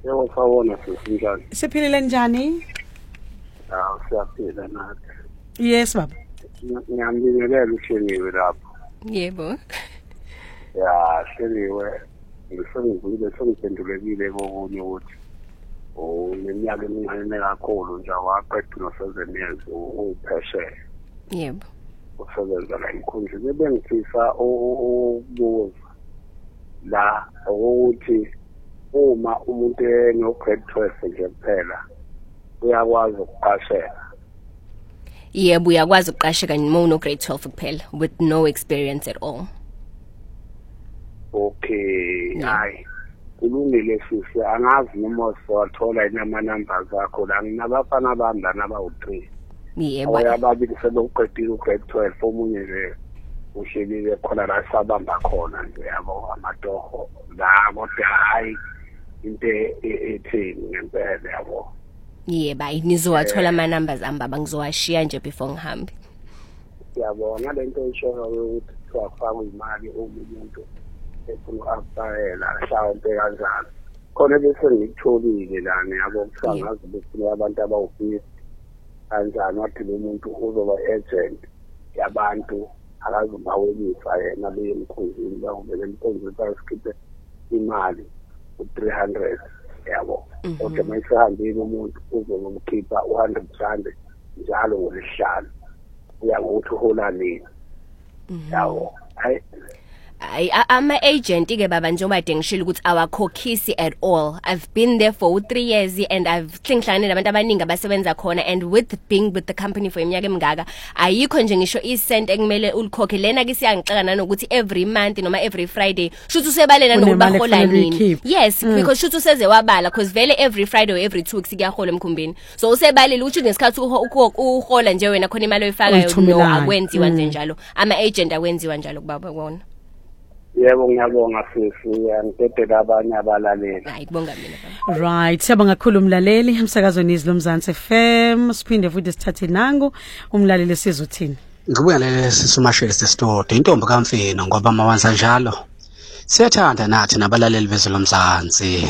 Yebo sawona sesinjani. Siphilile njani? Siyaphila nathi. Yes baba. Ngiyambingelela uhleliwe lapho. Yebo. Ya, hleliwe. Ngiphendulekile kokunye ukuthi neminyaka emincane kakhulu nje waqeda no7 years uphesheya. Yebo. Usebenza la emkhunjini bengifisa ukubuza la ukuthi uma umuntu eno-grade 12 nje kuphela uyakwazi ukuqasheka. Yebo, uyakwazi ukuqasheka noma uno grade 12 kuphela with no experience at all. Okay, hayi. Kulungile sisi, angazi noma sithola inama numbers akho la nginabafana bami lana abawu3. Yebo. Ababili sebeqedile ugrade 12 omunye nje ushelile khona la sabamba khona nje yabo amatoho la kodwa hayi into ethini ngempela yabo. Yebo, nizowathola ama numbers ambaba ngizowashiya nje before ngihambe. Siyabona lento ishoyo ukuthi kufakwa imali umuntu efuna ukupayela mhlawumbe kanjalo. Khona bese ngikutholile lana yabo kuthiwa ngazi befuna abantu abawu50 kanjani wathi lo muntu uzoba agent yabantu akazobawelisa yena beyemkhunjini bawubele emkhunjini basikhiphe imali u300 yabo. Kodwa mayisahambile umuntu uzomkhipha u100 njalo ngolesihlanu uya ngokuthi uhola nini yabo. I'm an agent ke baba njengoba ngishilo ukuthi awakhokhisi at all. I've been there for 3 years and I've hlanganele nabantu abaningi abasebenza khona, and with being with the company for iminyaka emingaka ayikho nje ngisho isent ekumele ulikhokhe. Lena ke siyangixaka nanokuthi every month noma every Friday shuthi usebalena nokuba hola nini. Yes, because shuthi useze wabala because vele every Friday or every 2 weeks kuyahola emkhumbini. So usebalile uthi ngesikhathi uhola nje wena khona imali oyifakayo no akwenziwa nje njalo. Ama agent akwenziwa njalo kubaba kona. Yebo ngiyabonga sisi, ngithethe abanye abalaleli. Hayi kubonga mina baba. Right, siyabonga kakhulu umlaleli emsakazweni izilomzansi FM. Siphinde futhi sithathe nangu umlaleli sizothini. Ngibuyelele sisumashele sesitodo intombi kaMfino ngoba mawanza njalo. Siyathanda nathi nabalaleli bezilomzansi.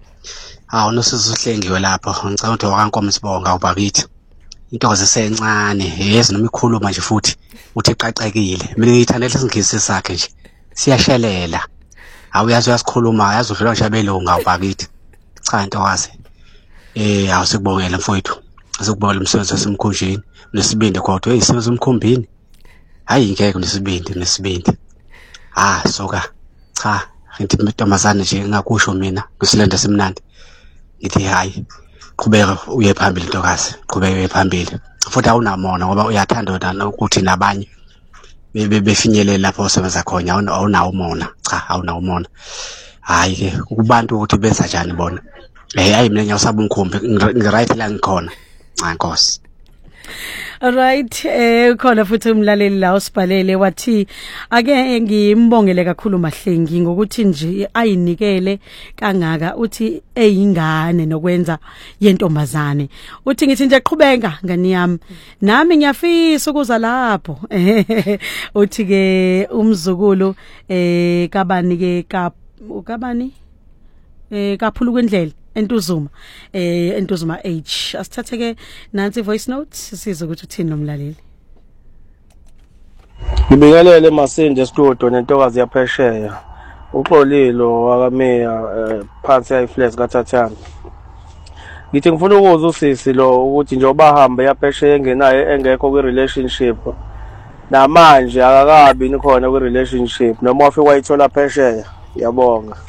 Hawu nosizihlengiwe lapho ngicela ukuthi wakankomo sibonga ubakithi. Intokozo esencane yezi noma ikhuluma nje futhi uthi iqaqekile. Mina ngiyithandela isingisi sakhe nje. Siyashelela. Awuyazi uyasikhuluma, yazi udlula nje abelunga ubakithi. Cha intokazi. Awusikubongela mfowethu. Asikubongela umsebenzi wasemkhunjini, nesibindi kodwa isisebenzi umkhumbini. Hayi ngeke nesibindi. Soka. Cha, ngithi intombazane nje ngakusho mina, kusilenda semnandi. Ngithi hayi. Qhubeka uye phambili intokazi. Qhubeka uye phambili. Futhi awunamona ngoba uyathanda ukuthi nabanye befinyelela lapho usebenza khona awunawo umona. Cha, awunawo umona. Hayi ke kubantu ukuthi benza kanjani bona. Hayi mina ngiyasaba umkhumbi ngiright la ngikhona. Cha Nkosi. Alright, khona futhi umlaleli la usibhalele wathi ake ngimbongele kakhulu Mahlengi ngokuthi nje ayinikele kangaka uthi eyingane nokwenza yentombazane. Uthi ngithi nje qhubeka ngani yami. Nami ngiyafisa ukuza lapho. Uthi ke umzukulu kabani ke kabani kaphulu kwendlela Entuzuma Entuzuma H. Asithathe ke nansi voice note siza ukuthi uthini nomlaleli. Ngibingelele Masinde Studio nentokazi yaphesheya. Uxolilo wakameya phansi yayiflex kaThathana. Ngithi ngifuna ukuzwa usisi lo ukuthi nje obahamba yaphesheya engenayo engekho kwi relationship. Namanje akakabi nikhona kwi relationship noma wafika wayithola phesheya. Yabonga.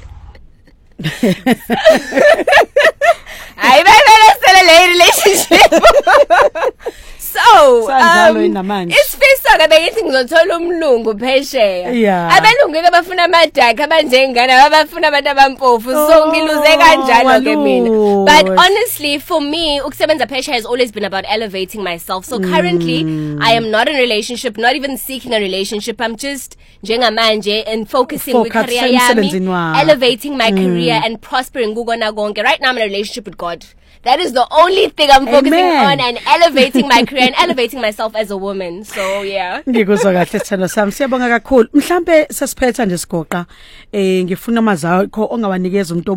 I better le relationship. So, isifisa ke bengithi ngizothola umlungu phesheya. Abelungu ke bafuna amadaka abanjengana abafuna abantu abampofu. So ngiluze kanjalo ke mina. But honestly for me ukusebenza phesheya has always been about elevating myself. So currently I am not in a relationship, not even seeking a relationship. I'm just njengamanje and focusing with career yami, elevating my career and prospering kukona konke. Right now I'm in a relationship with God. That is the only thing I'm focusing on, and elevating my career and elevating myself as a woman. So yeah. Ngikuzwa kahle sithando sami. Siyabonga kakhulu. Mhlambe sesiphetha nje sigoqa ngifuna amazakho ongawanikeza umuntu